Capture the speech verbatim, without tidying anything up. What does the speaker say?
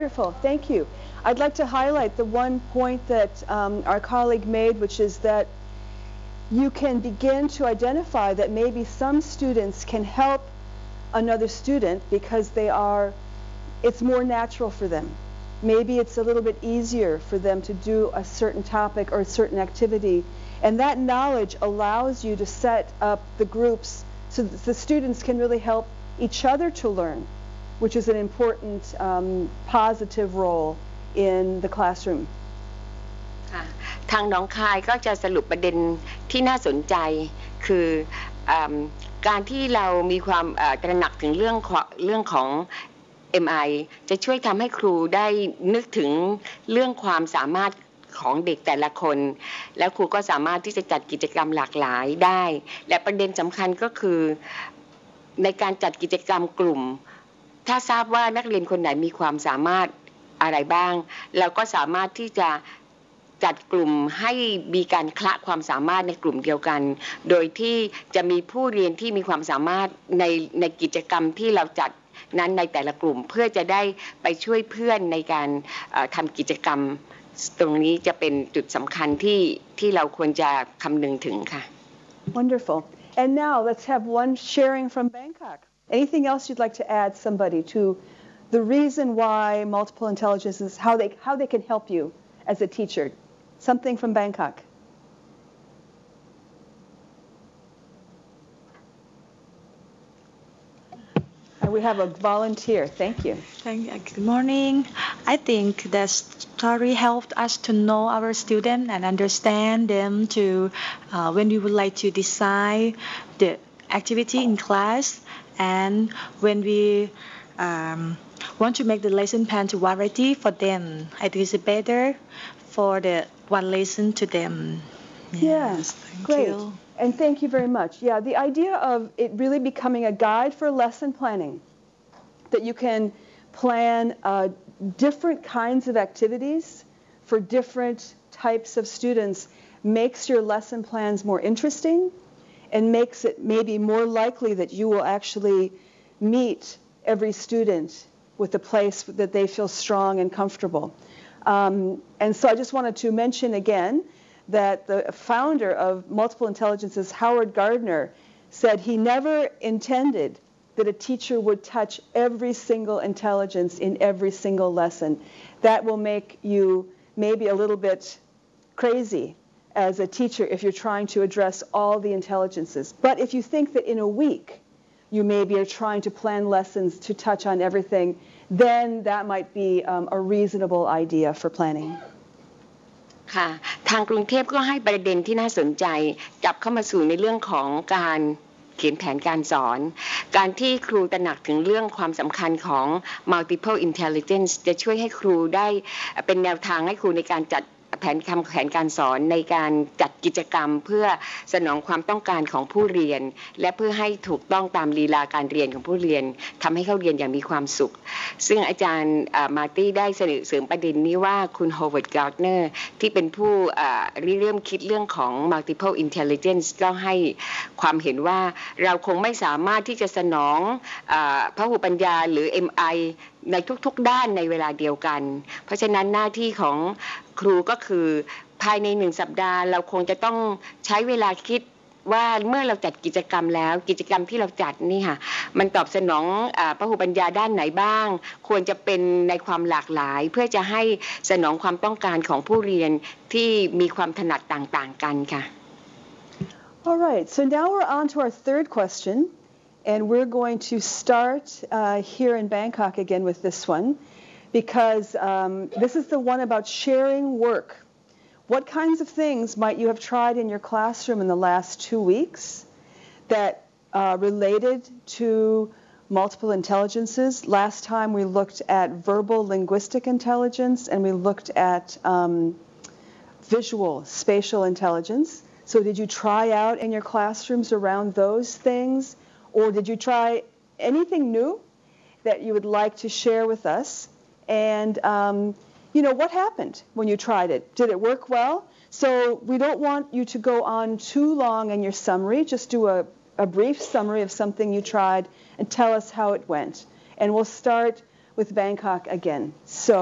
Wonderful, thank you. I'd like to highlight the one point that um, our colleague made, which is that you can begin to identify that maybe some students can help another student because they are, it's more natural for them. Maybe it's a little bit easier for them to do a certain topic or a certain activity. And that knowledge allows you to set up the groups so that the students can really help each other to learn, which is an important um, positive role in the classroom. ทางน้องคายก็จะสรุปประเด็นที่น่าสนใจคือการที่เรามีความตระหนักถึงเรื่องเรื่องของ เอ็ม ไอ จะช่วยทำให้ครูได้นึกถึงเรื่องความสามารถของเด็กแต่ละคนแล้วครูก็สามารถที่จะจัดกิจกรรมหลากหลายได้และประเด็นสำคัญก็คือในการจัดกิจกรรมกลุ่มถ้าทราบว่านักเรียนคนไหนมีความสามารถอะไรบ้างเราก็สามารถที่จะจัดกลุ่มให้มีการคละความสามารถในกลุ่มเดียวกันโดยที่จะมีผู้เรียนที่มีความสามารถในในกิจกรรมที่เราจัดนั้นในแต่ละกลุ่มเพื่อจะได้ไปช่วยเพื่อนในการทำกิจกรรมตรงนี้จะเป็นจุดสำคัญที่ที่เราควรจะคำนึงถึงค่ะ Wonderful. And now let's have one sharing from Bangkok. Anything else you'd like to add, somebody, to the reason why multiple intelligences, how they how they can help you as a teacher? Something from Bangkok. And we have a volunteer. Thank you. Thank you. Good morning. I think the story helped us to know our students and understand them to uh, when we would like to design the activity in class and when we um, want to make the lesson plan to variety for them. I think it's better for the one lesson to them. Yes, yes thank great. You. And thank you very much. Yeah, the idea of it really becoming a guide for lesson planning, that you can plan uh, different kinds of activities for different types of students, makes your lesson plans more interesting and makes it maybe more likely that you will actually meet every student with a place that they feel strong and comfortable. Um, and so I just wanted to mention again that the founder of Multiple Intelligences, Howard Gardner, said he never intended that a teacher would touch every single intelligence in every single lesson. That will make you maybe a little bit crazy as a teacher if you're trying to address all the intelligences. But if you think that in a week you maybe are trying to plan lessons to touch on everything, then that might be um, a reasonable idea for planning. ค่ะทางกรุงเทพก็ให้ประเด็นที่น่าสนใจจับเข้ามาสู่ในเรื่องของการเขียนแผนการสอนการที่ครูตระหนักถึงเรื่องความสำคัญของ multiple intelligence จะช่วยให้ครูได้เป็นแนวทางให้ครูในการจัดแผนคำแผนการสอนในการจัดกิจกรรมเพื่อสนองความต้องการของผู้เรียนและเพื่อให้ถูกต้องตามลีลาการเรียนของผู้เรียนทำให้เขาเรียนอย่างมีความสุขซึ่งอาจารย์มาร์ตี้ได้เสนอเสริมประเด็นนี้ว่าคุณโฮเวิร์ด การ์ดเนอร์ที่เป็นผู้ริเริ่มคิดเรื่องของ multiple intelligence ก็ให้ความเห็นว่าเราคงไม่สามารถที่จะสนองพหุปัญญาหรือ เอ็ม ไอ ในทุกๆด้านในเวลาเดียวกันเพราะฉะนั้นหน้าที่ของครูก็คือภายในหนึ่งสัปดาห์เราคงจะต้องใช้เวลาคิดว่าเมื่อเราจัดกิจกรรมแล้วกิจกรรมที่เราจัดนี่ค่ะมันตอบสนองพหุปัญญาด้านไหนบ้างควรจะเป็นในความหลากหลายเพื่อจะให้สนองความต้องการของผู้เรียนที่มีความถนัดต่างๆกันค่ะ All right, so now we're on to our third question. And we're going to start uh, here in Bangkok again with this one, because um, this is the one about sharing work. What kinds of things might you have tried in your classroom in the last two weeks that uh, related to multiple intelligences? Last time we looked at verbal linguistic intelligence, and we looked at um, visual spatial intelligence. So did you try out in your classrooms around those things? Or did you try anything new that you would like to share with us? And, um, you know, what happened when you tried it? Did it work well? So we don't want you to go on too long in your summary. Just do a, a brief summary of something you tried and tell us how it went. And we'll start with Bangkok again. So